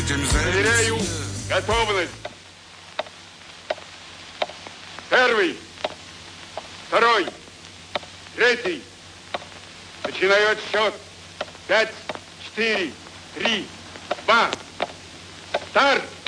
этим займемся. Проверяю готовность. Первый, второй, третий. Начинаю отсчет. 5, 4, 3, 2. Старт!